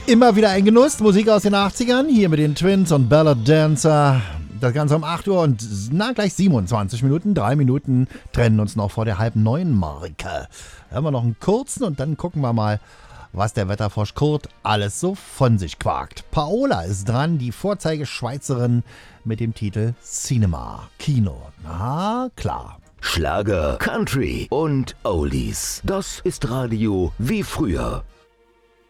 Immer wieder ein Genuss, Musik aus den 80ern, hier mit den Twins und Ballad Dancer. Das Ganze um 8 Uhr und gleich 27 Minuten. 3 Minuten trennen uns noch vor der halb 9 Marke. Hören wir noch einen kurzen und dann gucken wir mal, was der Wetterfrosch Kurt alles so von sich quakt. Paola ist dran, die Vorzeigeschweizerin mit dem Titel Cinema, Kino. Na klar. Schlager, Country und Oldies. Das ist Radio wie früher.